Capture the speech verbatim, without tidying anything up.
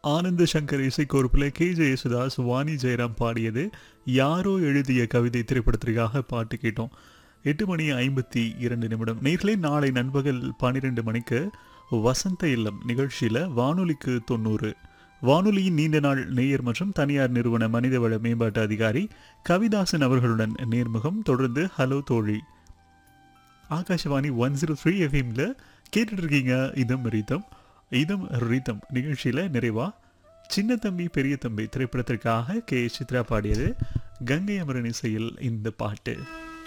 ஆனந்த Shankar இசைக்கோர்ப்பில் K J Yesudas Vani Jayaram பாடியது யாரோ எழுதிய கவிதை திரைப்படத்திற்காக பாட்டு கேட்டோம். எட்டு மணி ஐம்பத்தி இரண்டு நிமிடம். நேர்களே, நாளை நண்பகல் பன்னிரெண்டு மணிக்கு வசந்த இல்லம் நிகழ்ச்சியில் வானொலிக்கு தொண்ணூறு வானொலியின் நீண்ட நாள் நேயர் மற்றும் தனியார் நிறுவன மனிதவள மேம்பாட்டு அதிகாரி கவிதாசன் அவர்களுடன் நேர்முகம். தொடர்ந்து ஹலோ தோழி ஆகாஷவாணி ஒன் ஜீரோ த்ரீ எஃப்எம்ல கேட்டுட்டு இருக்கீங்க. இதம் ரீதம் இதம் ரீதம் நிகழ்ச்சியில் நிறைவா சின்ன தம்பி பெரிய தம்பி திரைப்படத்திற்காக கே சித்ரா பாடியது கங்கை அமரன் இசையில் இந்த பாட்டு.